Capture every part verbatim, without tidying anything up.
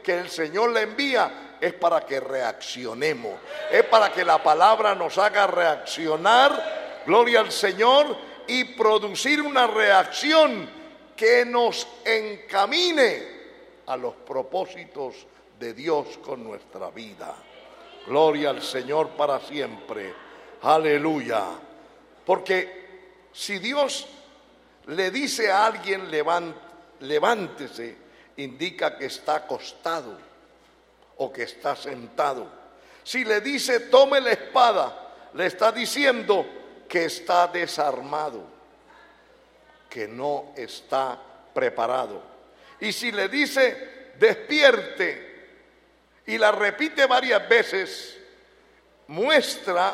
que el Señor le envía es para que reaccionemos, es para que la palabra nos haga reaccionar, gloria al Señor, y producir una reacción que nos encamine a los propósitos de Dios con nuestra vida. Gloria al Señor para siempre. Aleluya. Porque si Dios le dice a alguien levántese, indica que está acostado o que está sentado. Si le dice tome la espada, le está diciendo que está desarmado, que no está preparado. Y si le dice despierte y la repite varias veces, muestra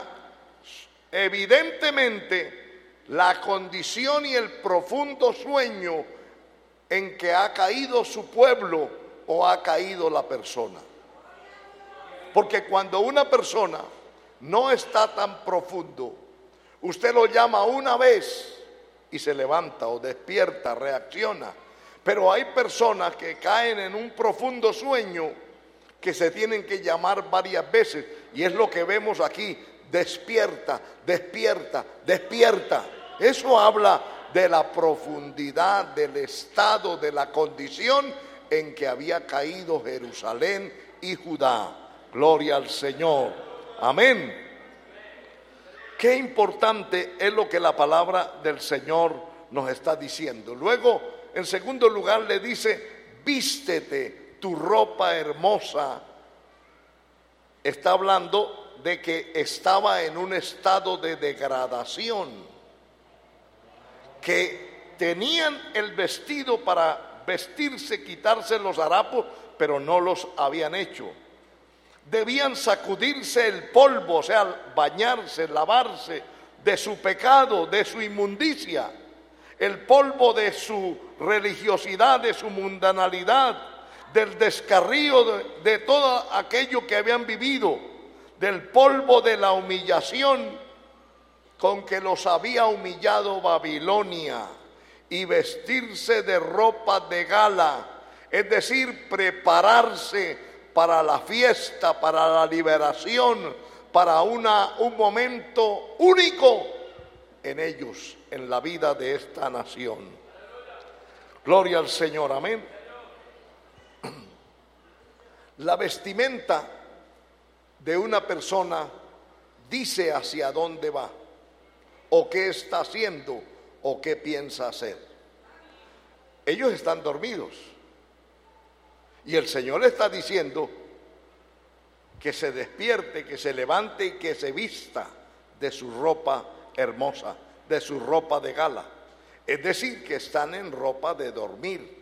evidentemente la condición y el profundo sueño en que ha caído su pueblo o ha caído la persona. Porque cuando una persona no está tan profundo, usted lo llama una vez y se levanta o despierta, reacciona. Pero hay personas que caen en un profundo sueño que se tienen que llamar varias veces, y es lo que vemos aquí: despierta, despierta, despierta. Eso habla de la profundidad del estado, de la condición en que había caído Jerusalén y Judá. Gloria al Señor. Amén. Qué importante es lo que la palabra del Señor nos está diciendo. Luego, en segundo lugar, le dice: vístete tu ropa hermosa. Está hablando de que estaba en un estado de degradación, que tenían el vestido para vestirse, quitarse los harapos, pero no los habían hecho. Debían sacudirse el polvo, o sea, bañarse, lavarse de su pecado, de su inmundicia, el polvo de su religiosidad, de su mundanalidad, del descarrío de, de todo aquello que habían vivido, del polvo de la humillación con que los había humillado Babilonia, y vestirse de ropa de gala, es decir, prepararse para la fiesta, para la liberación, para una, un momento único en ellos, en la vida de esta nación. Gloria al Señor, amén. La vestimenta de una persona dice hacia dónde va, o qué está haciendo, o qué piensa hacer. Ellos están dormidos, y el Señor está diciendo que se despierte, que se levante y que se vista de su ropa hermosa, de su ropa de gala. Es decir, que están en ropa de dormir.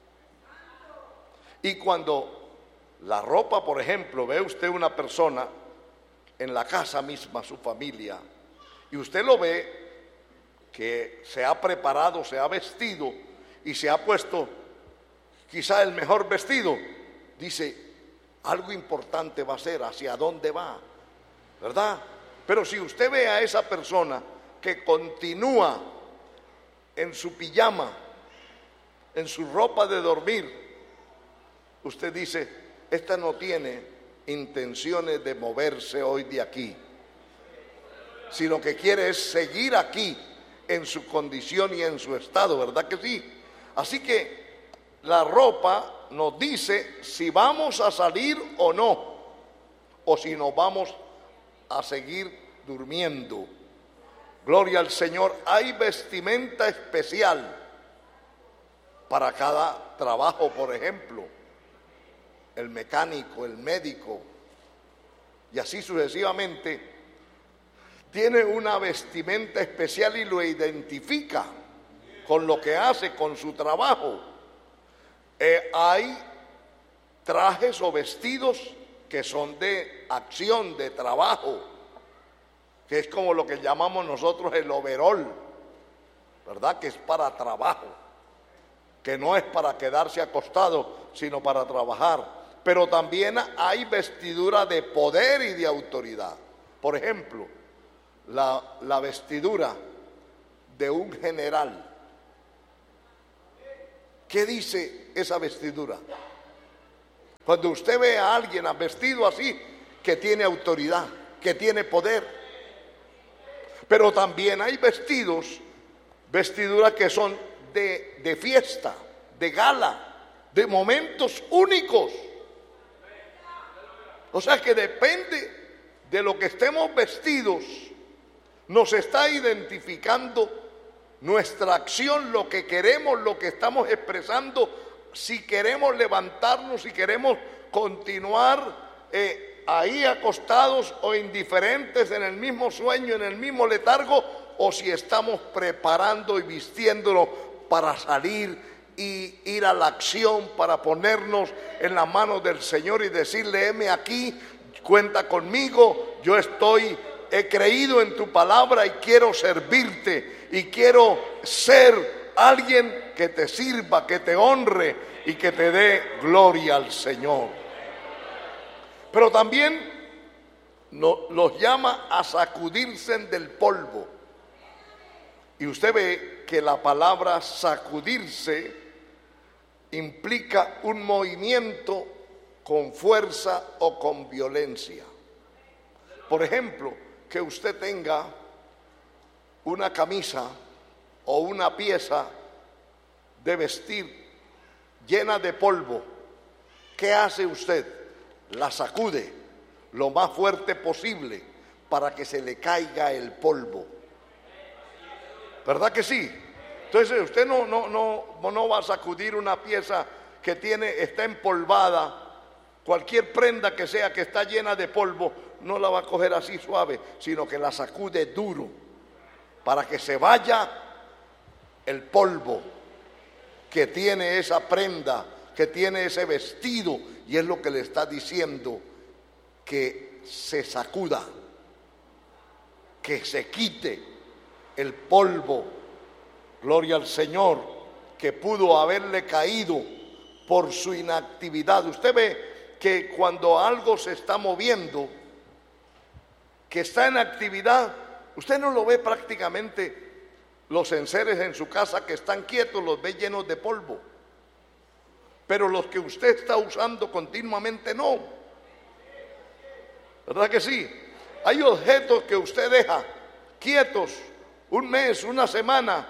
Y cuando la ropa, por ejemplo, ve usted una persona en la casa misma, su familia, y usted lo ve que se ha preparado, se ha vestido y se ha puesto quizá el mejor vestido, dice: algo importante va a ser, hacia dónde va, ¿verdad? Pero si usted ve a esa persona que continúa en su pijama, en su ropa de dormir, usted dice: esta no tiene intenciones de moverse hoy de aquí, sino que quiere es seguir aquí en su condición y en su estado, ¿verdad que sí? Así que la ropa nos dice si vamos a salir o no, o si nos vamos a seguir durmiendo. Gloria al Señor. Hay vestimenta especial para cada trabajo. Por ejemplo, el mecánico, el médico, y así sucesivamente, tiene una vestimenta especial y lo identifica con lo que hace, con su trabajo. Eh, hay trajes o vestidos que son de acción, de trabajo, que es como lo que llamamos nosotros el overol, ¿verdad? Que es para trabajo, que no es para quedarse acostado, sino para trabajar. Pero también hay vestidura de poder y de autoridad. Por ejemplo, la, la vestidura de un general. ¿Qué dice esa vestidura? Cuando usted ve a alguien vestido así, que tiene autoridad, que tiene poder. Pero también hay vestidos, vestiduras que son de, de fiesta, de gala, de momentos únicos. O sea que depende de lo que estemos vestidos, nos está identificando nuestra acción, lo que queremos, lo que estamos expresando, si queremos levantarnos, si queremos continuar eh, ahí acostados o indiferentes en el mismo sueño, en el mismo letargo, o si estamos preparando y vistiéndonos para salir y ir a la acción, para ponernos en las manos del Señor y decirle: heme aquí, cuenta conmigo, yo estoy, he creído en tu palabra y quiero servirte y quiero ser alguien que te sirva, que te honre y que te dé gloria al Señor. Pero también no, los llama a sacudirse del polvo. Y usted ve que la palabra sacudirse implica un movimiento con fuerza o con violencia. Por ejemplo, que usted tenga una camisa o una pieza de vestir llena de polvo. ¿Qué hace usted? La sacude lo más fuerte posible para que se le caiga el polvo. ¿Verdad que sí? Entonces usted no, no, no, no va a sacudir una pieza que tiene, está empolvada. Cualquier prenda que sea que está llena de polvo, no la va a coger así suave, sino que la sacude duro para que se vaya el polvo que tiene esa prenda, que tiene ese vestido. Y es lo que le está diciendo, que se sacuda, que se quite el polvo, gloria al Señor, que pudo haberle caído por su inactividad. Usted ve que cuando algo se está moviendo, que está en actividad, usted no lo ve prácticamente. Los enseres en su casa que están quietos, los ve llenos de polvo. Pero los que usted está usando continuamente no. ¿Verdad que sí? Hay objetos que usted deja quietos un mes, una semana.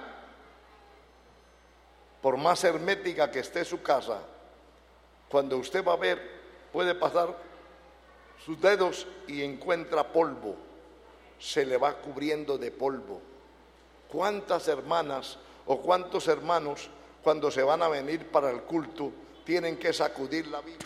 Por más hermética que esté su casa, cuando usted va a ver, puede pasar sus dedos y encuentra polvo. Se le va cubriendo de polvo. ¿Cuántas hermanas o cuántos hermanos, cuando se van a venir para el culto, tienen que sacudir la Biblia?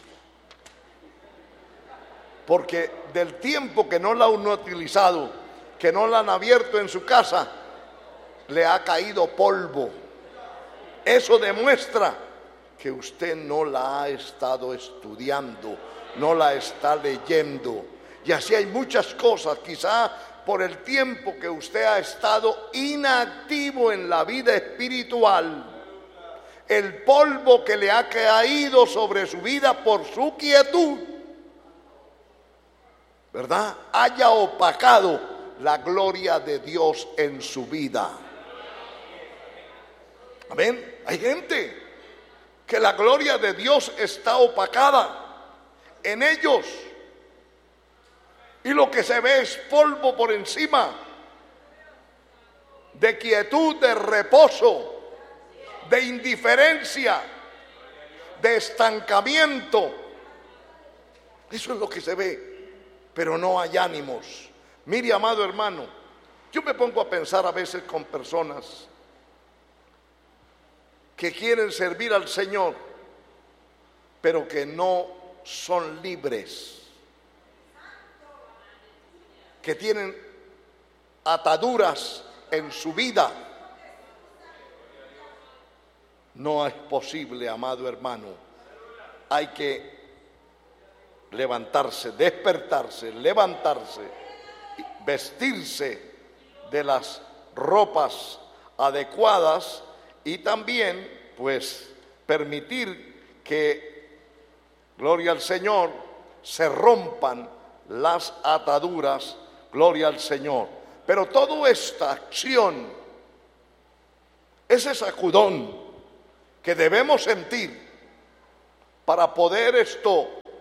Porque del tiempo que no la han utilizado, que no la han abierto en su casa, le ha caído polvo. Eso demuestra que usted no la ha estado estudiando, no la está leyendo. Y así hay muchas cosas, quizá por el tiempo que usted ha estado inactivo en la vida espiritual, el polvo que le ha caído sobre su vida por su quietud, ¿verdad?, haya opacado la gloria de Dios en su vida. Amén. Hay gente que la gloria de Dios está opacada en ellos. Y lo que se ve es polvo por encima, de quietud, de reposo, de indiferencia, de estancamiento. Eso es lo que se ve, pero no hay ánimos. Mire, amado hermano, yo me pongo a pensar a veces con personas que quieren servir al Señor, pero que no son libres, que tienen ataduras en su vida. No es posible, amado hermano. Hay que levantarse, despertarse, levantarse, vestirse de las ropas adecuadas y también, pues, permitir que, gloria al Señor, se rompan las ataduras. Gloria al Señor. Pero toda esta acción, ese sacudón que debemos sentir para poder esto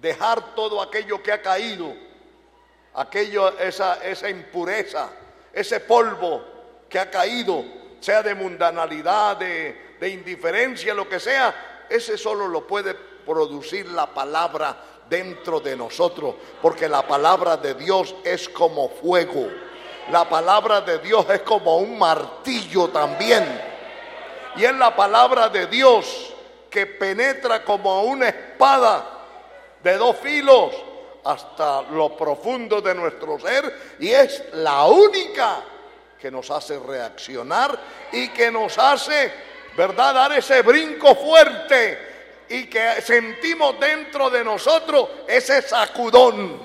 dejar todo aquello que ha caído, aquello, esa, esa impureza, ese polvo que ha caído, sea de mundanalidad, de, de indiferencia, lo que sea, ese solo lo puede producir la palabra dentro de nosotros, porque la palabra de Dios es como fuego, la palabra de Dios es como un martillo también, y es la palabra de Dios que penetra como una espada de dos filos hasta lo profundo de nuestro ser, y es la única que nos hace reaccionar y que nos hace, ¿verdad?, dar ese brinco fuerte, y que sentimos dentro de nosotros ese sacudón,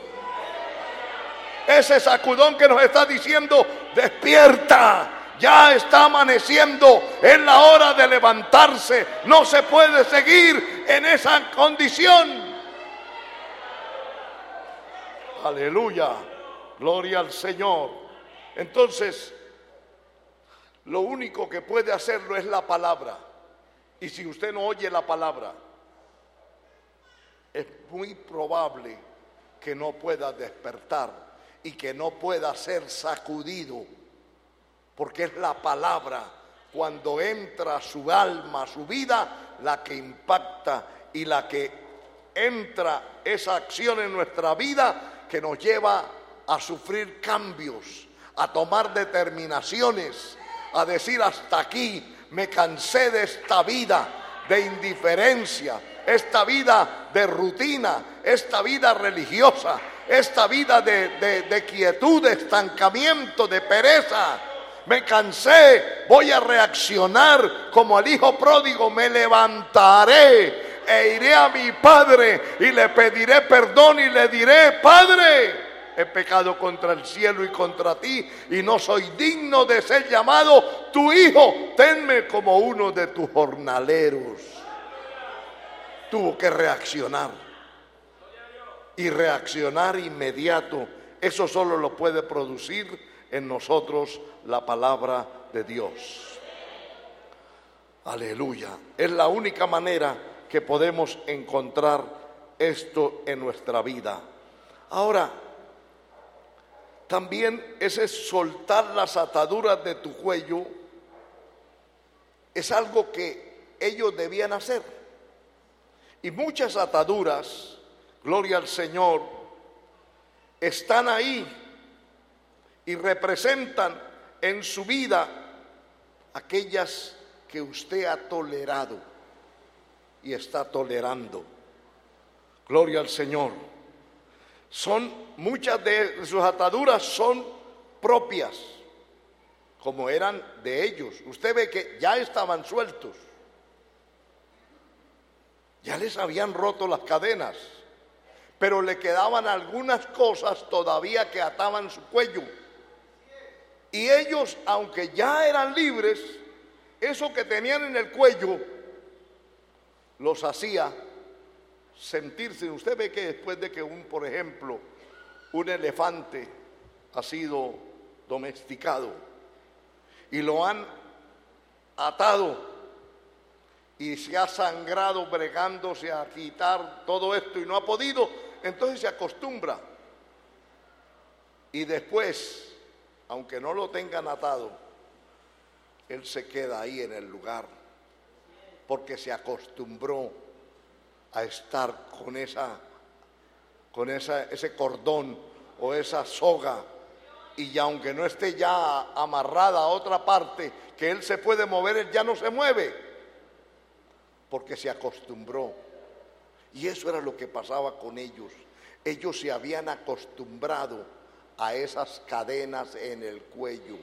ese sacudón que nos está diciendo: despierta, ya está amaneciendo, es la hora de levantarse, no se puede seguir en esa condición. Aleluya, gloria al Señor. Entonces, lo único que puede hacerlo es la palabra. Y si usted no oye la palabra, es muy probable que no pueda despertar y que no pueda ser sacudido, porque es la palabra, cuando entra a su alma, a su vida, la que impacta y la que entra esa acción en nuestra vida que nos lleva a sufrir cambios, a tomar determinaciones, a decir: hasta aquí, me cansé de esta vida de indiferencia, esta vida de rutina, esta vida religiosa, esta vida de, de, de quietud, de estancamiento, de pereza. Me cansé, voy a reaccionar como el hijo pródigo, me levantaré e iré a mi padre y le pediré perdón y le diré: Padre, he pecado contra el cielo y contra ti, y no soy digno de ser llamado tu hijo, tenme como uno de tus jornaleros. Tuvo que reaccionar, y reaccionar inmediato, eso solo lo puede producir en nosotros la palabra de Dios. Aleluya, es la única manera que podemos encontrar esto en nuestra vida. Ahora, también ese soltar las ataduras de tu cuello es algo que ellos debían hacer. Y muchas ataduras, gloria al Señor, están ahí y representan en su vida aquellas que usted ha tolerado y está tolerando. Gloria al Señor. Son muchas de sus ataduras son propias, como eran de ellos. Usted ve que ya estaban sueltos, ya les habían roto las cadenas, pero le quedaban algunas cosas todavía que ataban su cuello. Y ellos, aunque ya eran libres, eso que tenían en el cuello los hacía sentirse. Usted ve que después de que un, por ejemplo, un elefante ha sido domesticado y lo han atado y se ha sangrado bregándose a quitar todo esto y no ha podido, entonces se acostumbra. Y después, aunque no lo tengan atado, él se queda ahí en el lugar, porque se acostumbró a estar con esa, con esa, ese cordón o esa soga, y ya aunque no esté ya amarrada a otra parte, que él se puede mover, él ya no se mueve, porque se acostumbró. Y eso era lo que pasaba con ellos. Ellos se habían acostumbrado a esas cadenas en el cuello,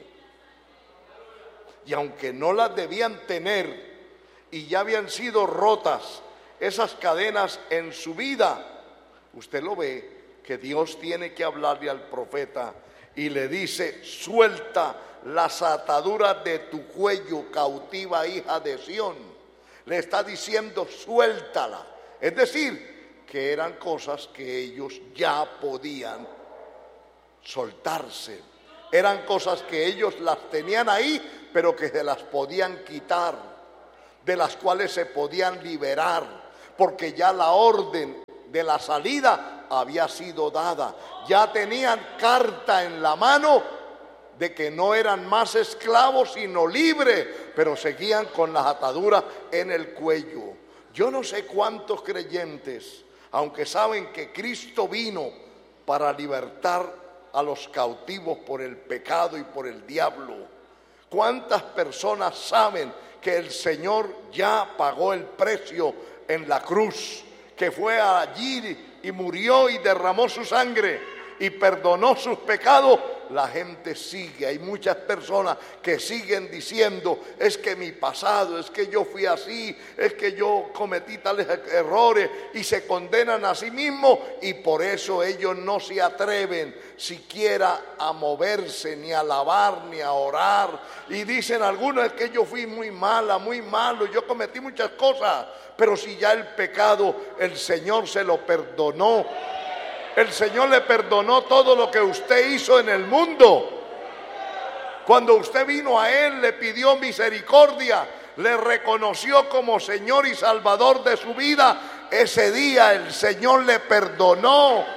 y aunque no las debían tener y ya habían sido rotas esas cadenas en su vida, usted lo ve que Dios tiene que hablarle al profeta y le dice: suelta las ataduras de tu cuello, cautiva hija de Sión. Le está diciendo: suéltala. Es decir, que eran cosas que ellos ya podían soltarse. Eran cosas que ellos las tenían ahí, pero que se las podían quitar, de las cuales se podían liberar, porque ya la orden de la salida había sido dada. Ya tenían carta en la mano de que no eran más esclavos sino libres, pero seguían con las ataduras en el cuello. Yo no sé cuántos creyentes, aunque saben que Cristo vino para libertar a los cautivos por el pecado y por el diablo, cuántas personas saben que el Señor ya pagó el precio en la cruz, que fue allí y murió y derramó su sangre y perdonó sus pecados. La gente sigue, hay muchas personas que siguen diciendo: es que mi pasado, es que yo fui así, es que yo cometí tales errores, y se condenan a sí mismos, y por eso ellos no se atreven siquiera a moverse, ni a alabar, ni a orar, y dicen algunos: es que yo fui muy mala, muy malo, yo cometí muchas cosas. Pero si ya el pecado el Señor se lo perdonó, el Señor le perdonó todo lo que usted hizo en el mundo. Cuando usted vino a Él, le pidió misericordia, le reconoció como Señor y Salvador de su vida, ese día el Señor le perdonó.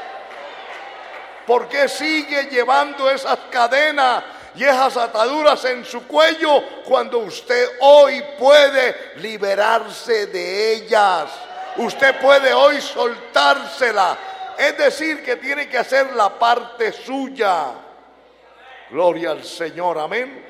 ¿Por qué sigue llevando esas cadenas y esas ataduras en su cuello cuando usted hoy puede liberarse de ellas? Usted puede hoy soltársela. Es decir, que tiene que hacer la parte suya. Gloria al Señor, amén.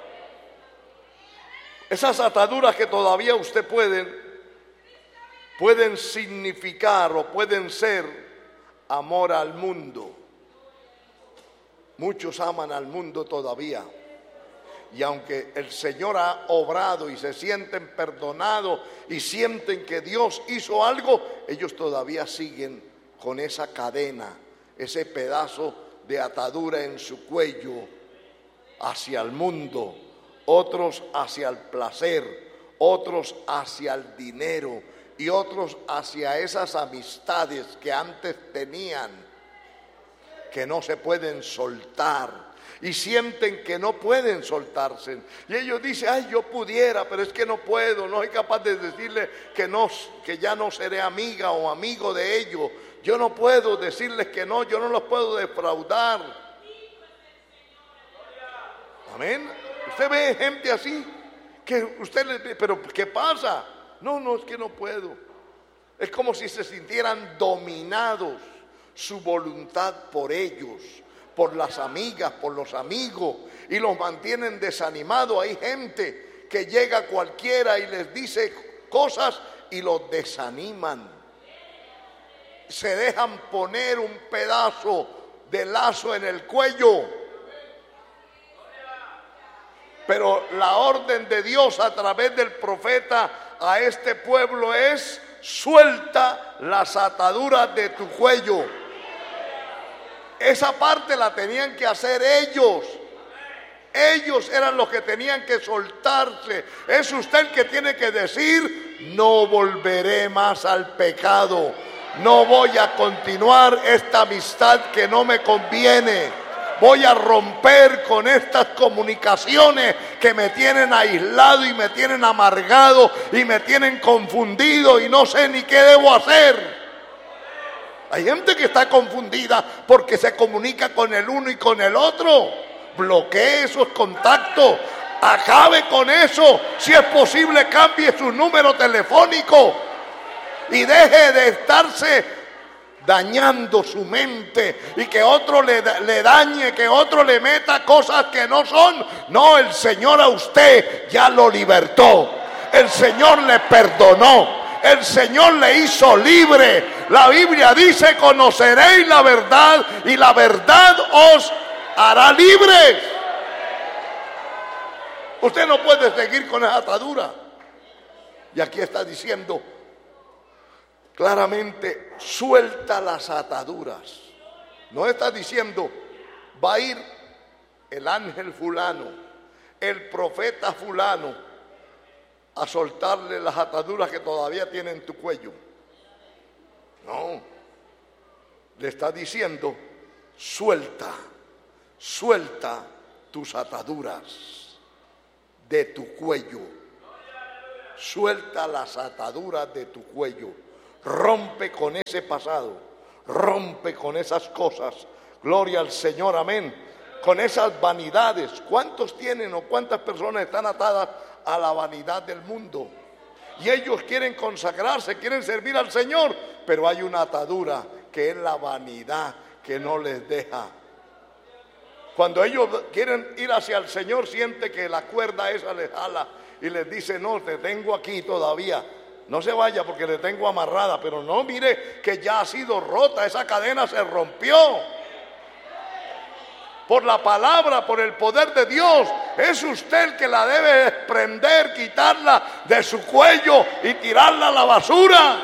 Esas ataduras que todavía usted pueden, pueden significar o pueden ser amor al mundo. Muchos aman al mundo todavía. Y aunque el Señor ha obrado y se sienten perdonados y sienten que Dios hizo algo, ellos todavía siguen con esa cadena, ese pedazo de atadura en su cuello hacia el mundo, otros hacia el placer, otros hacia el dinero y otros hacia esas amistades que antes tenían, que no se pueden soltar. Y sienten que no pueden soltarse. Y ellos dicen: ay, yo pudiera, pero es que no puedo. No soy capaz de decirle que, no, que ya no seré amiga o amigo de ellos. Yo no puedo decirles que no, yo no los puedo defraudar. Amén. Usted ve gente así, que usted le dice: pero ¿qué pasa? No, no, es que no puedo. Es como si se sintieran dominados, su voluntad por ellos, por las amigas, por los amigos, y los mantienen desanimados. Hay gente que llega cualquiera y les dice cosas y los desaniman. Se dejan poner un pedazo de lazo en el cuello. Pero la orden de Dios a través del profeta a este pueblo es: suelta las ataduras de tu cuello. Esa parte la tenían que hacer ellos. Ellos eran los que tenían que soltarse. Es usted el que tiene que decir: no volveré más al pecado. No voy a continuar esta amistad que no me conviene. Voy a romper con estas comunicaciones que me tienen aislado y me tienen amargado y me tienen confundido y no sé ni qué debo hacer. Hay gente que está confundida porque se comunica con el uno y con el otro. Bloquee esos contactos. Acabe con eso. Si es posible, cambie su número telefónico. Y deje de estarse dañando su mente y que otro le, le dañe, que otro le meta cosas que no son. No, el Señor a usted ya lo libertó. El Señor le perdonó. El Señor le hizo libre. La Biblia dice: conoceréis la verdad y la verdad os hará libres. Usted no puede seguir con esa atadura. Y aquí está diciendo claramente: suelta las ataduras. No está diciendo: va a ir el ángel fulano, el profeta fulano, a soltarle las ataduras que todavía tiene en tu cuello. No, le está diciendo: suelta, suelta tus ataduras de tu cuello. Suelta las ataduras de tu cuello. Rompe con ese pasado, rompe con esas cosas. Gloria al Señor, amén. Con esas vanidades. ¿Cuántos tienen o cuántas personas están atadas a la vanidad del mundo? Y ellos quieren consagrarse, quieren servir al Señor, pero hay una atadura que es la vanidad que no les deja. Cuando ellos quieren ir hacia el Señor, siente que la cuerda esa les jala y les dice: no, te tengo aquí todavía, no se vaya porque le tengo amarrada. Pero no, mire que ya ha sido rota, esa cadena se rompió por la palabra, por el poder de Dios. Es usted el que la debe desprender, quitarla de su cuello y tirarla a la basura.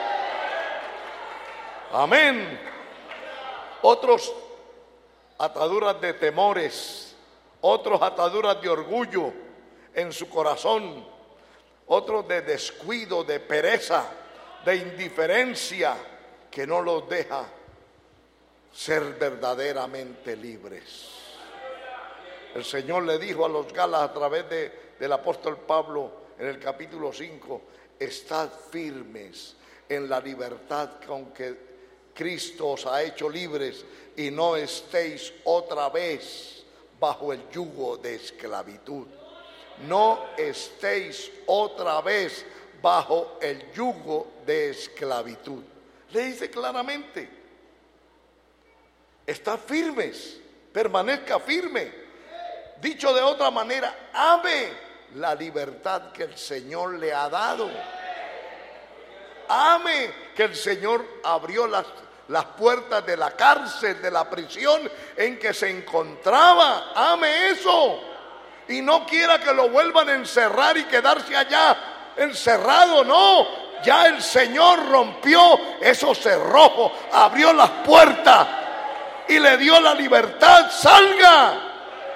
Amén. Otros ataduras de temores, otros ataduras de orgullo en su corazón, otros de descuido, de pereza, de indiferencia, que no los deja ser verdaderamente libres. El Señor le dijo a los Gálatas a través de, del apóstol Pablo en el capítulo cinco: estad firmes en la libertad con que Cristo os ha hecho libres, y no estéis otra vez bajo el yugo de esclavitud. No estéis otra vez bajo el yugo de esclavitud. Le dice claramente: estad firmes, permanezca firme. Dicho de otra manera, ame la libertad que el Señor le ha dado. Ame que el Señor abrió las, las puertas de la cárcel, de la prisión en que se encontraba. Ame eso. Y no quiera que lo vuelvan a encerrar y quedarse allá encerrado. No, ya el Señor rompió esos cerrojos, abrió las puertas y le dio la libertad. Salga.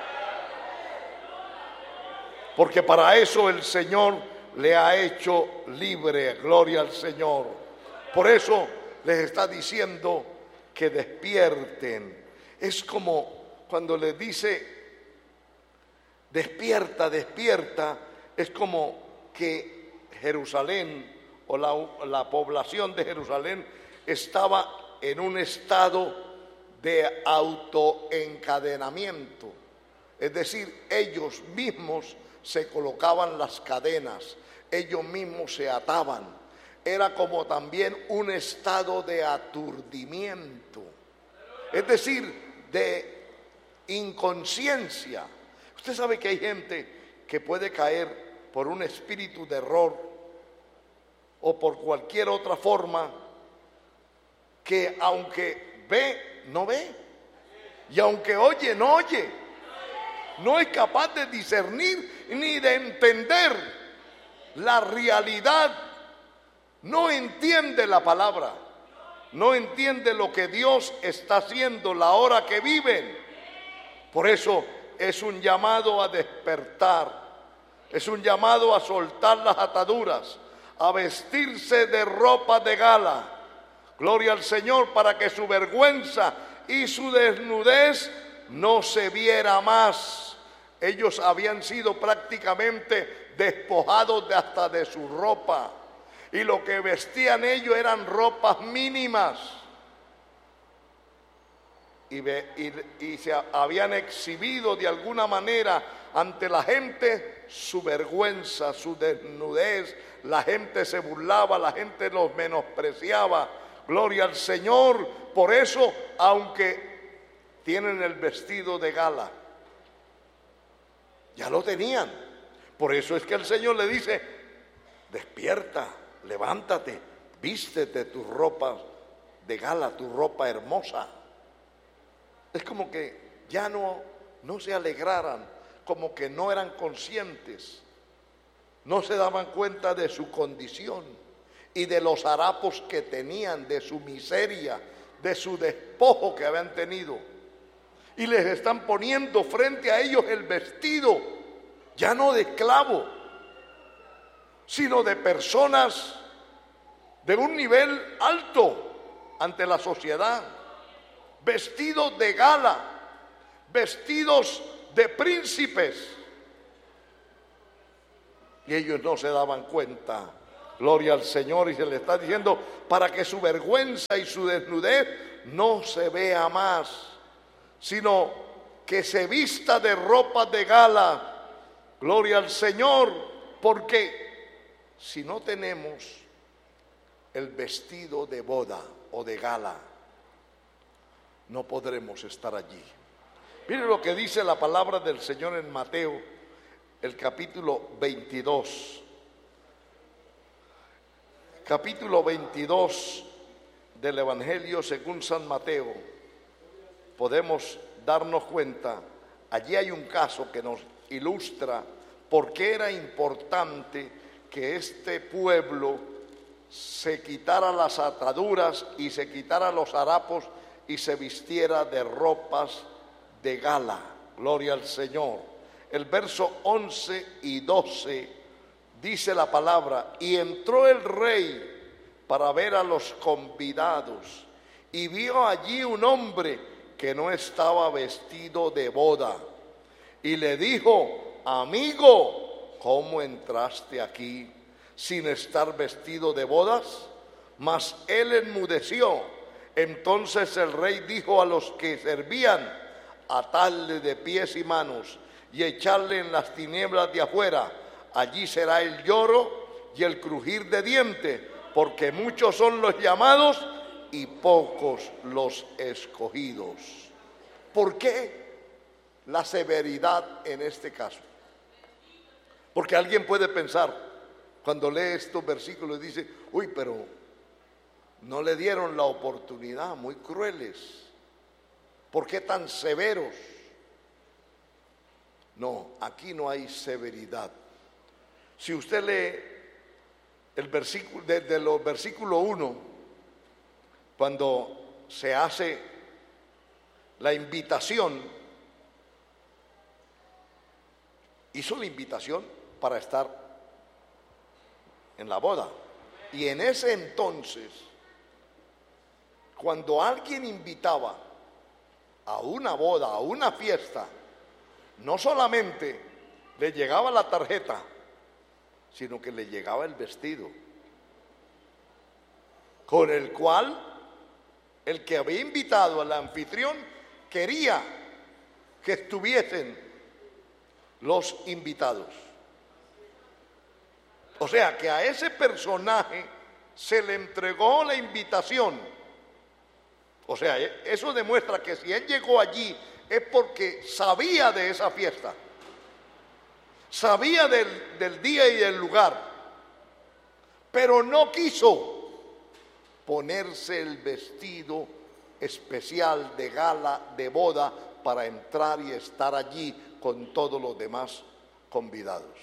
Porque para eso el Señor le ha hecho libre. Gloria al Señor. Por eso les está diciendo que despierten. Es como cuando les dice despierta, despierta. Es como que Jerusalén o la, la población de Jerusalén estaba en un estado de autoencadenamiento. Es decir, ellos mismos se colocaban las cadenas, ellos mismos se ataban. Era como también un estado de aturdimiento, es decir, de inconsciencia. Usted sabe que hay gente que puede caer por un espíritu de error o por cualquier otra forma, que aunque ve, no ve, y aunque oye, no oye. No es capaz de discernir ni de entender la realidad. No entiende la palabra. No entiende lo que Dios está haciendo, la hora que viven. Por eso es un llamado a despertar. Es un llamado a soltar las ataduras, a vestirse de ropa de gala. Gloria al Señor, para que su vergüenza y su desnudez no se viera más. Ellos habían sido prácticamente despojados de hasta de su ropa, y lo que vestían ellos eran ropas mínimas, y, ve, y, y se habían exhibido de alguna manera ante la gente su vergüenza, su desnudez. La gente se burlaba, la gente los menospreciaba. Gloria al Señor. Por eso, aunque tienen el vestido de gala, ya lo tenían. Por eso es que el Señor le dice: despierta, levántate, vístete tu ropa de gala, tu ropa hermosa. Es como que ya no, no se alegraran, como que no eran conscientes, no se daban cuenta de su condición y de los harapos que tenían, de su miseria, de su despojo que habían tenido. Y les están poniendo frente a ellos el vestido, ya no de esclavo, sino de personas de un nivel alto ante la sociedad, vestidos de gala, vestidos de príncipes. Y ellos no se daban cuenta Gloria al Señor. Y se le está diciendo para que su vergüenza y su desnudez no se vea más, sino que se vista de ropas de gala. Gloria al Señor, porque si no tenemos el vestido de boda o de gala, no podremos estar allí. Miren lo que dice la palabra del Señor en Mateo, el capítulo veintidós. Capítulo veintidós del Evangelio según San Mateo. Podemos darnos cuenta, allí hay un caso que nos ilustra por qué era importante que este pueblo se quitara las ataduras y se quitara los harapos y se vistiera de ropas de gala. Gloria al Señor. El verso once y doce dice la palabra: y entró el rey para ver a los convidados, y vio allí un hombre que no estaba vestido de boda, y le dijo: amigo, ¿cómo entraste aquí sin estar vestido de bodas? Mas él enmudeció. Entonces el rey dijo a los que servían: atadle de pies y manos y echarle en las tinieblas de afuera. Allí será el lloro y el crujir de dientes, porque muchos son los llamados y pocos los escogidos. ¿Por qué la severidad en este caso? Porque alguien puede pensar, cuando lee estos versículos, dice: uy, pero no le dieron la oportunidad, muy crueles. ¿Por qué tan severos? No, aquí no hay severidad. Si usted lee el versículo, desde los versículos uno, cuando se hace la invitación, hizo la invitación para estar en la boda. Y en ese entonces, cuando alguien invitaba a una boda, a una fiesta, no solamente le llegaba la tarjeta, sino que le llegaba el vestido, con el cual el que había invitado al anfitrión quería que estuviesen los invitados. O sea que a ese personaje se le entregó la invitación. O sea, eso demuestra que si él llegó allí es porque sabía de esa fiesta, sabía del, del día y del lugar, pero no quiso ponerse el vestido especial de gala, de boda, para entrar y estar allí con todos los demás convidados.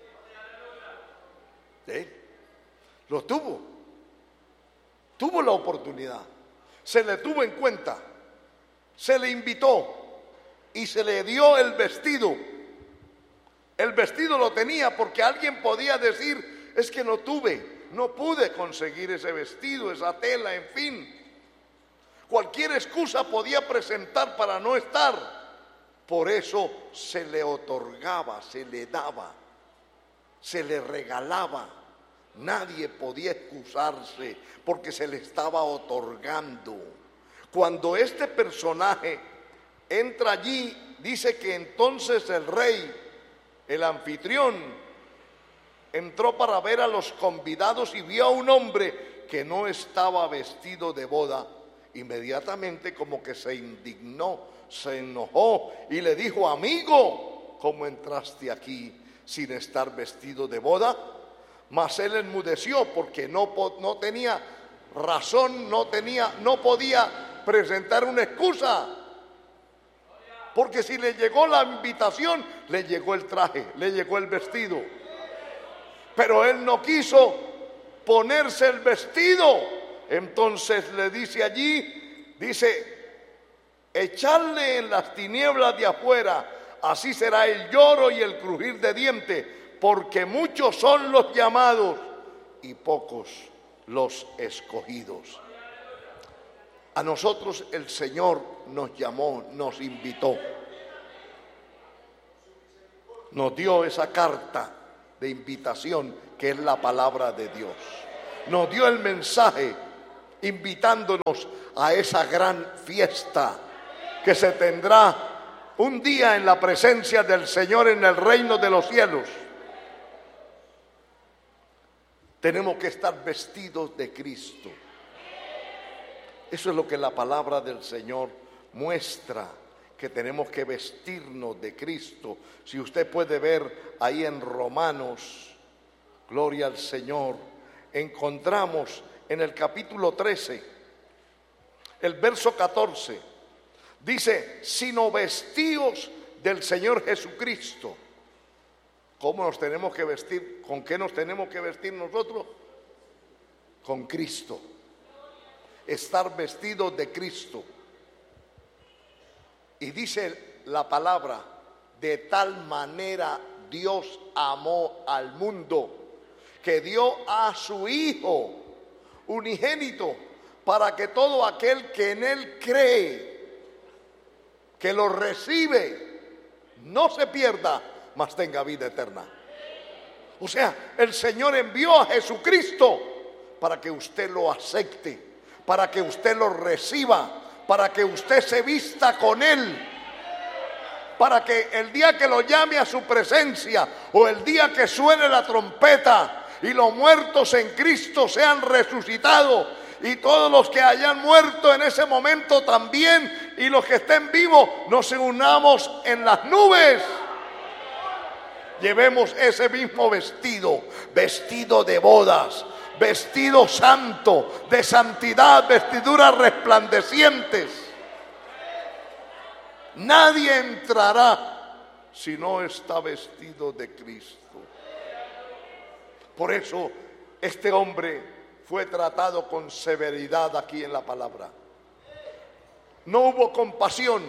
¿Sí? Lo tuvo, tuvo la oportunidad, se le tuvo en cuenta, se le invitó y se le dio el vestido. El vestido lo tenía porque alguien podía decir: es que no tuve, no pude conseguir ese vestido, esa tela, en fin. Cualquier excusa podía presentar para no estar. Por eso se le otorgaba, se le daba, se le regalaba. Nadie podía excusarse porque se le estaba otorgando. Cuando este personaje entra allí, dice que entonces el rey, el anfitrión, entró para ver a los convidados y vio a un hombre que no estaba vestido de boda. Inmediatamente como que se indignó, se enojó y le dijo: amigo, ¿cómo entraste aquí sin estar vestido de boda? Mas él enmudeció porque no, no tenía razón, no tenía, no podía presentar una excusa. Porque si le llegó la invitación, le llegó el traje, le llegó el vestido. Pero él no quiso ponerse el vestido. Entonces le dice allí, dice: echarle en las tinieblas de afuera, así será el lloro y el crujir de dientes, porque muchos son los llamados y pocos los escogidos. A nosotros el Señor nos llamó, nos invitó, nos dio esa carta de invitación, que es la palabra de Dios. Nos dio el mensaje invitándonos a esa gran fiesta que se tendrá un día en la presencia del Señor en el reino de los cielos. Tenemos que estar vestidos de Cristo. Eso es lo que la palabra del Señor muestra, que tenemos que vestirnos de Cristo. Si usted puede ver ahí en Romanos, gloria al Señor, encontramos en el capítulo trece, el verso catorce, dice, sino vestíos del Señor Jesucristo. ¿Cómo nos tenemos que vestir? ¿Con qué nos tenemos que vestir nosotros? Con Cristo. Estar vestidos de Cristo. Y dice la palabra, de tal manera Dios amó al mundo, que dio a su Hijo unigénito, para que todo aquel que en Él cree, que lo recibe, no se pierda, mas tenga vida eterna. O sea, el Señor envió a Jesucristo para que usted lo acepte, para que usted lo reciba, para que usted se vista con Él, para que el día que lo llame a su presencia, o el día que suene la trompeta y los muertos en Cristo sean resucitados, y todos los que hayan muerto en ese momento también, y los que estén vivos, nos unamos en las nubes. Llevemos ese mismo vestido, vestido de bodas, vestido santo, de santidad, vestiduras resplandecientes. Nadie entrará si no está vestido de Cristo. Por eso este hombre fue tratado con severidad aquí en la palabra. No hubo compasión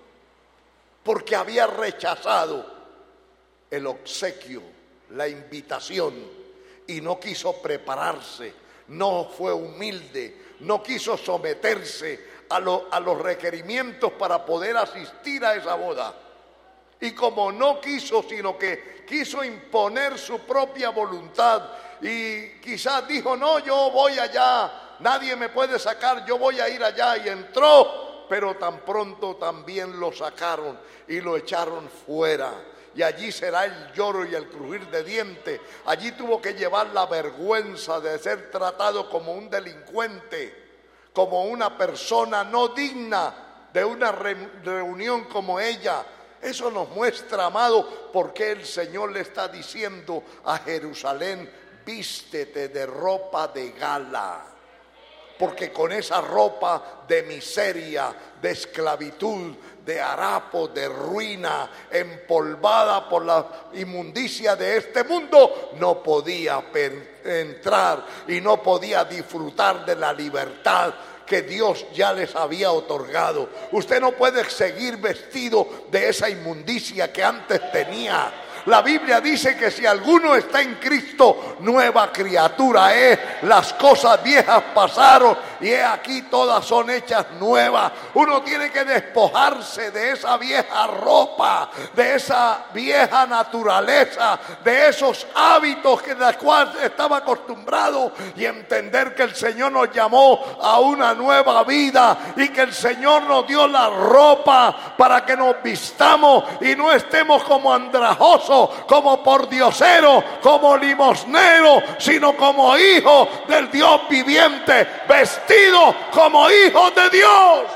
porque había rechazado el obsequio, la invitación, y no quiso prepararse, no fue humilde, no quiso someterse a, lo, a los requerimientos para poder asistir a esa boda. Y como no quiso, sino que quiso imponer su propia voluntad, y quizás dijo, no, yo voy allá, nadie me puede sacar, yo voy a ir allá, y entró, pero tan pronto también lo sacaron y lo echaron fuera. Y allí será el lloro y el crujir de dientes. Allí tuvo que llevar la vergüenza de ser tratado como un delincuente, como una persona no digna de una re- reunión como ella. Eso nos muestra, amado, por qué el Señor le está diciendo a Jerusalén, vístete de ropa de gala. Porque con esa ropa de miseria, de esclavitud, de harapo, de ruina, empolvada por la inmundicia de este mundo, no podía entrar y no podía disfrutar de la libertad que Dios ya les había otorgado. Usted no puede seguir vestido de esa inmundicia que antes tenía. La Biblia dice que si alguno está en Cristo, nueva criatura es. Las cosas viejas pasaron y he aquí todas son hechas nuevas. Uno tiene que despojarse de esa vieja ropa, de esa vieja naturaleza, de esos hábitos que de los cuales estaba acostumbrado, y entender que el Señor nos llamó a una nueva vida y que el Señor nos dio la ropa para que nos vistamos y no estemos como andrajosos, como pordioseros, como limosneros, sino como hijos del Dios viviente, vestidos como hijos de Dios.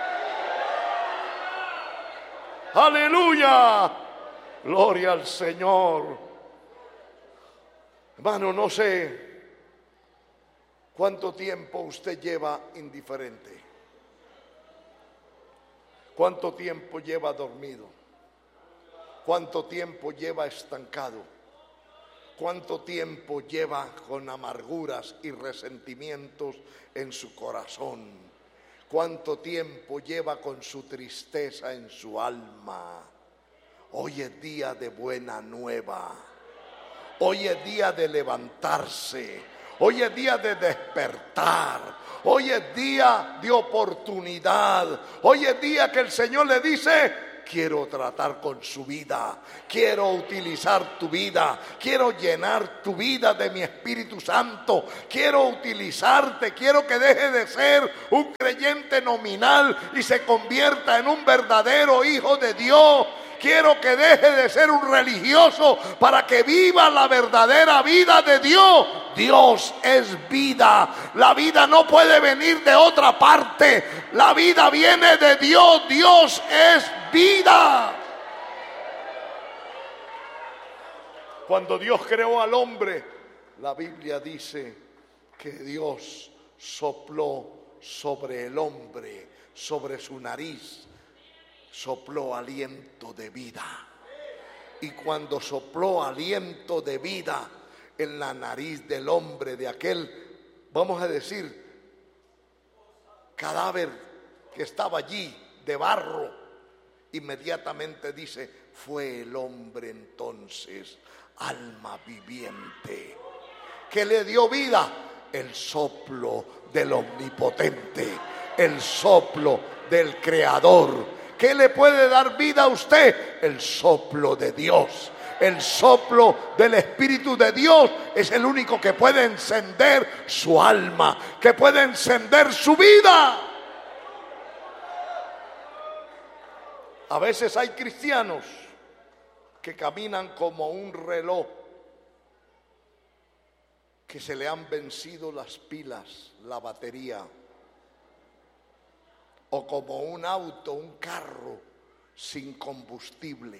Aleluya, gloria al Señor. Hermano, no sé cuánto tiempo usted lleva indiferente, cuánto tiempo lleva dormido, cuánto tiempo lleva estancado, cuánto tiempo lleva con amarguras y resentimientos en su corazón, cuánto tiempo lleva con su tristeza en su alma. Hoy es día de buena nueva, hoy es día de levantarse, hoy es día de despertar, hoy es día de oportunidad, hoy es día que el Señor le dice quiero tratar con su vida, quiero utilizar tu vida, quiero llenar tu vida de mi Espíritu Santo, quiero utilizarte, quiero que deje de ser un creyente nominal y se convierta en un verdadero hijo de Dios. Quiero que deje de ser un religioso para que viva la verdadera vida de Dios. Dios es vida. La vida no puede venir de otra parte. La vida viene de Dios. Dios es vida. Cuando Dios creó al hombre, la Biblia dice que Dios sopló sobre el hombre, sobre su nariz, sopló aliento de vida. Y cuando sopló aliento de vida en la nariz del hombre, de aquel, vamos a decir, cadáver que estaba allí de barro, inmediatamente dice, fue el hombre entonces alma viviente. ¿Qué le dio vida? El soplo del Omnipotente, el soplo del Creador. ¿Qué le puede dar vida a usted? El soplo de Dios. El soplo del Espíritu de Dios es el único que puede encender su alma, que puede encender su vida. A veces hay cristianos que caminan como un reloj, que se le han vencido las pilas, la batería, o como un auto, un carro sin combustible.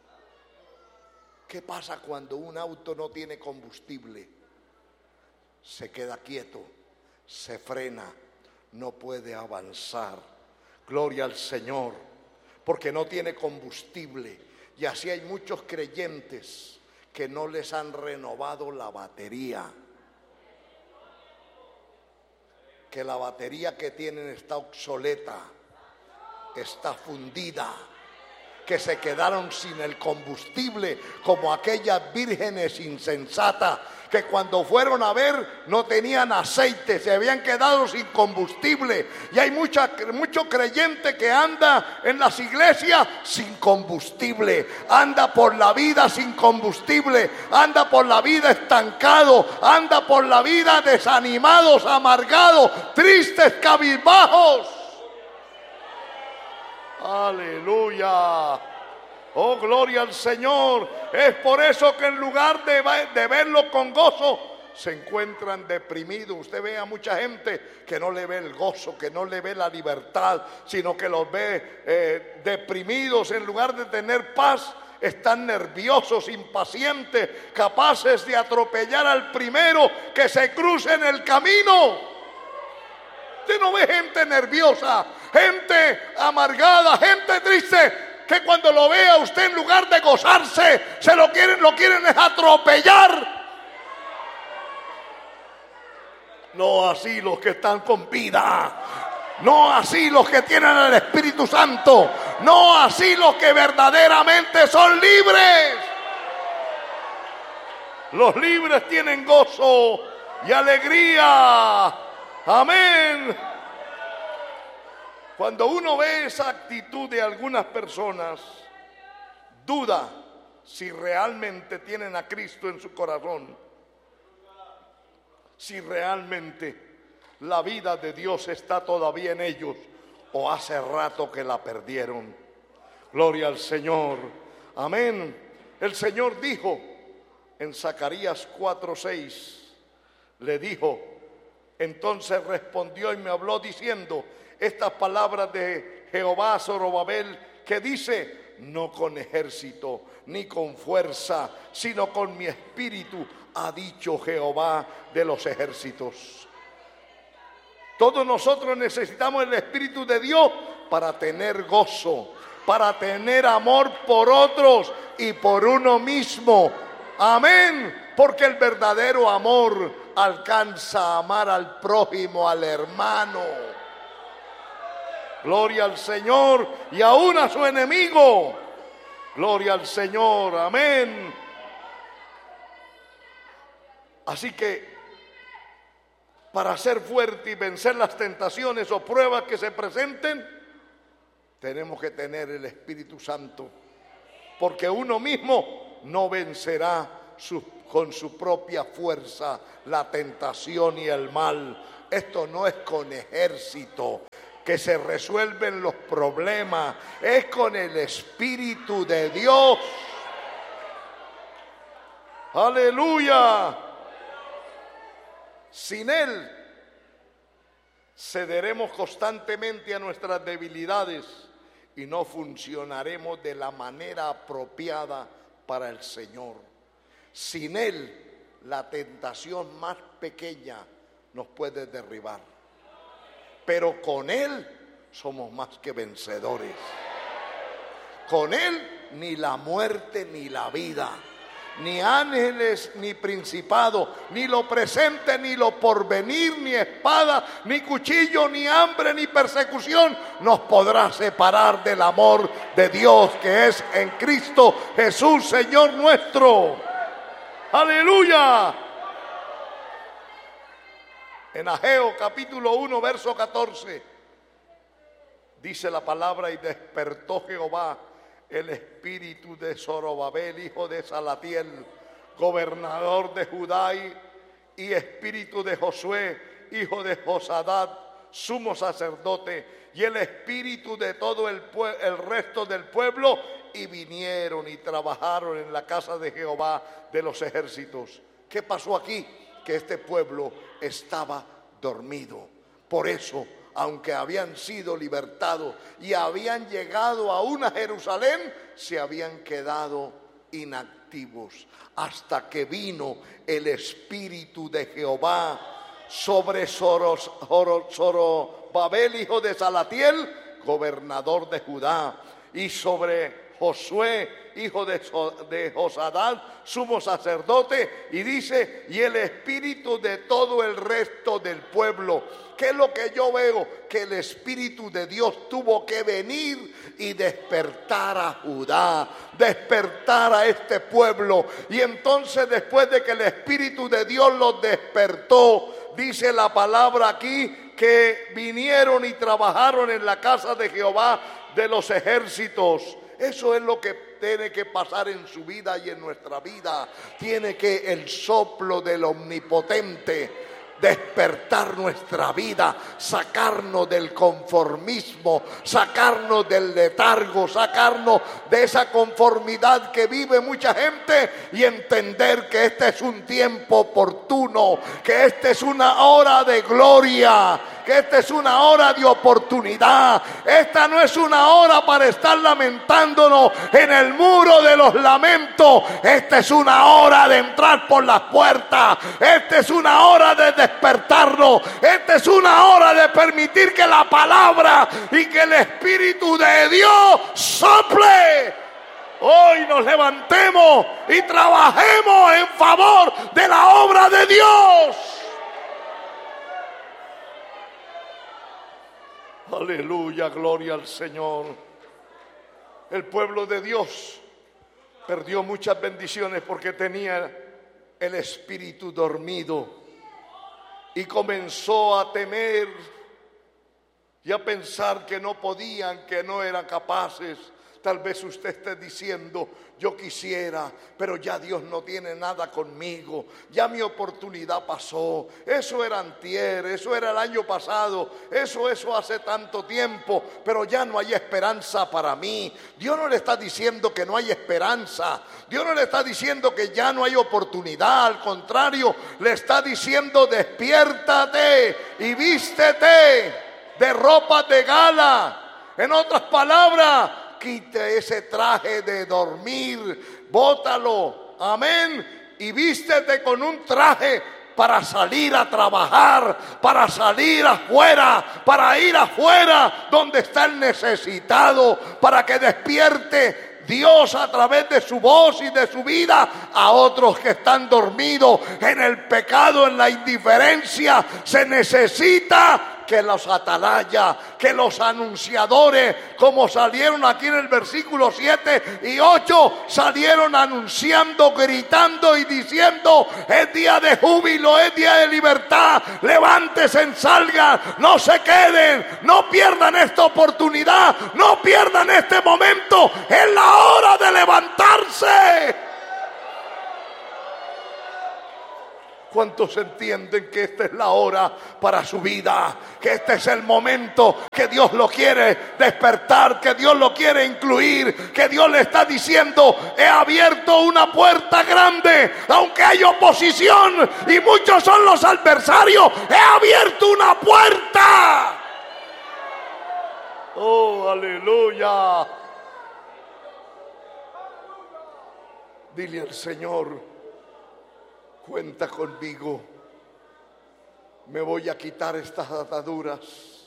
¿Qué pasa cuando un auto no tiene combustible? Se queda quieto, se frena, no puede avanzar. Gloria al Señor, porque no tiene combustible. Y así hay muchos creyentes que no les han renovado la batería, que la batería que tienen está obsoleta, está fundida, que se quedaron sin el combustible, como aquellas vírgenes insensatas que cuando fueron a ver no tenían aceite, se habían quedado sin combustible. Y hay mucha, mucho creyente que anda en las iglesias sin combustible, anda por la vida sin combustible, anda por la vida estancado, anda por la vida desanimados, amargados, tristes, cabizbajos. Aleluya. Oh, gloria al Señor. Es por eso que en lugar de, de verlo con gozo, se encuentran deprimidos. Usted ve a mucha gente que no le ve el gozo, que no le ve la libertad, sino que los ve eh, deprimidos. En lugar de tener paz, están nerviosos, impacientes, capaces de atropellar al primero que se cruce en el camino. Usted no ve gente nerviosa, gente amargada, gente triste, que cuando lo vea usted, en lugar de gozarse, se lo quieren, lo quieren es atropellar. No así los que están con vida, no así los que tienen el Espíritu Santo, no así los que verdaderamente son libres. Los libres tienen gozo y alegría. Amén. Cuando uno ve esa actitud de algunas personas, duda si realmente tienen a Cristo en su corazón, si realmente la vida de Dios está todavía en ellos o hace rato que la perdieron. Gloria al Señor. Amén. El Señor dijo en Zacarías cuatro seis, le dijo, entonces respondió y me habló diciendo, estas palabras de Jehová a Zorobabel, que dice, no con ejército ni con fuerza, sino con mi espíritu, ha dicho Jehová de los ejércitos. Todos nosotros necesitamos el Espíritu de Dios para tener gozo, para tener amor por otros y por uno mismo. Amén. Porque el verdadero amor alcanza a amar al prójimo, al hermano. Gloria al Señor, y aún a su enemigo. Gloria al Señor, amén. Así que para ser fuerte y vencer las tentaciones o pruebas que se presenten, Tenemos que tener el Espíritu Santo, porque uno mismo no vencerá su, con su propia fuerza la tentación y el mal. Esto no es con ejército que se resuelven los problemas, es con el Espíritu de Dios. Aleluya. Sin Él cederemos constantemente a nuestras debilidades y no funcionaremos de la manera apropiada para el Señor. Sin Él, la tentación más pequeña nos puede derribar, pero con Él somos más que vencedores. Con Él ni la muerte ni la vida, ni ángeles ni principado, ni lo presente ni lo porvenir, ni espada, ni cuchillo, ni hambre, ni persecución nos podrá separar del amor de Dios que es en Cristo Jesús, Señor nuestro. Aleluya. En Ageo capítulo uno verso catorce dice la palabra: y despertó Jehová el espíritu de Zorobabel, hijo de Salatiel, gobernador de Judá, y espíritu de Josué, hijo de Josadat, sumo sacerdote, y el espíritu de todo el, el resto del pueblo, y vinieron y trabajaron en la casa de Jehová de los ejércitos. ¿Qué pasó aquí? Que este pueblo estaba dormido. Por eso, aunque habían sido libertados y habían llegado a una Jerusalén, se habían quedado inactivos hasta que vino el Espíritu de Jehová sobre Zorobabel, hijo de Salatiel, gobernador de Judá, y sobre Josué, hijo de, de Josadat, sumo sacerdote, y dice, y el espíritu de todo el resto del pueblo. ¿Qué es lo que yo veo? Que el Espíritu de Dios tuvo que venir y despertar a Judá, despertar a este pueblo. Y entonces, después de que el Espíritu de Dios los despertó, dice la palabra aquí que vinieron y trabajaron en la casa de Jehová de los ejércitos. Eso es lo que tiene que pasar en su vida y en nuestra vida. Tiene que el soplo del Omnipotente despertar nuestra vida, sacarnos del conformismo, sacarnos del letargo, sacarnos de esa conformidad que vive mucha gente, y entender que este es un tiempo oportuno, que esta es una hora de gloria, que esta es una hora de oportunidad. Esta no es una hora para estar lamentándonos en el muro de los lamentos. Esta es una hora de entrar por las puertas. Esta es una hora de despertarnos. Esta es una hora de permitir que la palabra y que el Espíritu de Dios sople. Hoy nos levantemos y trabajemos en favor de la obra de Dios. Aleluya, gloria al Señor. El pueblo de Dios perdió muchas bendiciones porque tenía el espíritu dormido y comenzó a temer y a pensar que no podían, que no eran capaces. Tal vez usted esté diciendo, yo quisiera, pero ya Dios no tiene nada conmigo, ya mi oportunidad pasó, eso era antier, eso era el año pasado, eso, eso hace tanto tiempo, pero ya no hay esperanza para mí. Dios no le está diciendo que no hay esperanza, Dios no le está diciendo que ya no hay oportunidad, al contrario, le está diciendo, despiértate y vístete de ropa de gala. En otras palabras, quite ese traje de dormir, bótalo, amén, y vístete con un traje para salir a trabajar, para salir afuera, para ir afuera donde está el necesitado, para que despierte Dios a través de su voz y de su vida a otros que están dormidos en el pecado, en la indiferencia. Se necesita que los atalayas, que los anunciadores, como salieron aquí en el versículo siete y ocho, salieron anunciando, gritando y diciendo: es día de júbilo, es día de libertad, levántense, salgan, no se queden, no pierdan esta oportunidad, no pierdan este momento, es la hora de levantarse. ¿Cuántos entienden que esta es la hora para su vida? Que este es el momento que Dios lo quiere despertar, que Dios lo quiere incluir, que Dios le está diciendo: he abierto una puerta grande, aunque hay oposición y muchos son los adversarios, he abierto una puerta. Oh, aleluya. Dile al Señor: cuenta conmigo, me voy a quitar estas ataduras,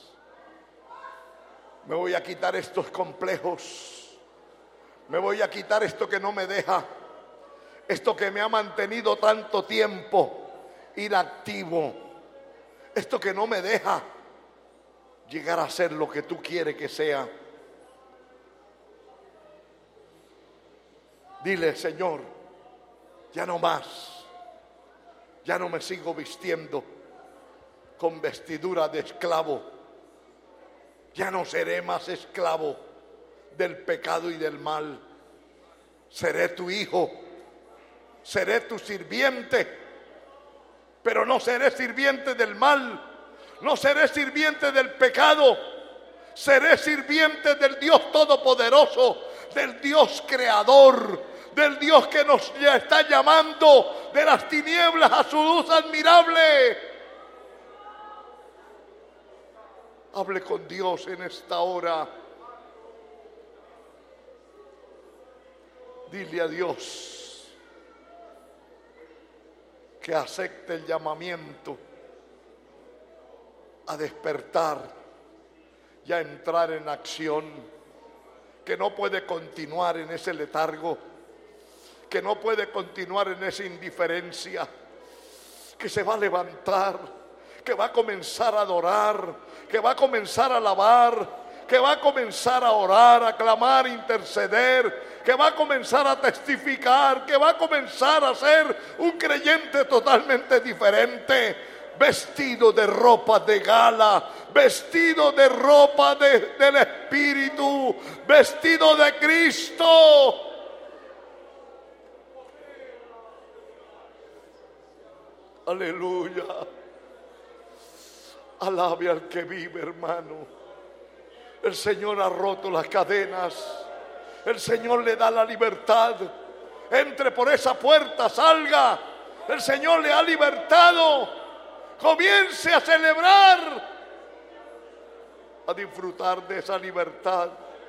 me voy a quitar estos complejos, me voy a quitar esto que no me deja, esto que me ha mantenido tanto tiempo inactivo, esto que no me deja llegar a ser lo que tú quieres que sea. Dile: Señor, ya no más. Ya no me sigo vistiendo con vestidura de esclavo. Ya no seré más esclavo del pecado y del mal. Seré tu hijo, seré tu sirviente, pero no seré sirviente del mal, no seré sirviente del pecado, seré sirviente del Dios Todopoderoso, del Dios Creador, del Dios que nos está llamando de las tinieblas a su luz admirable. Hable con Dios en esta hora. Dile a Dios que acepte el llamamiento a despertar y a entrar en acción, que no puede continuar en ese letargo, que no puede continuar en esa indiferencia, que se va a levantar, que va a comenzar a adorar, que va a comenzar a alabar, que va a comenzar a orar, a clamar, a interceder, que va a comenzar a testificar, que va a comenzar a ser un creyente totalmente diferente, vestido de ropa de gala, vestido de ropa de, del Espíritu, vestido de Cristo. Aleluya. Alabe al que vive, hermano. El Señor ha roto las cadenas. El Señor le da la libertad. Entre por esa puerta, salga. El Señor le ha libertado. Comience a celebrar, a disfrutar de esa libertad.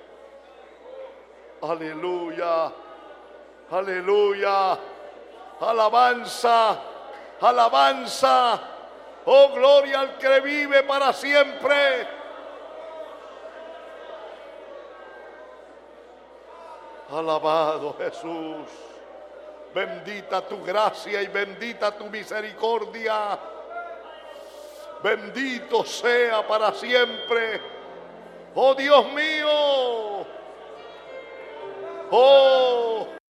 Aleluya. Aleluya. Alabanza. Alabanza, oh gloria al que vive para siempre. Alabado Jesús, bendita tu gracia y bendita tu misericordia. Bendito sea para siempre, oh Dios mío, oh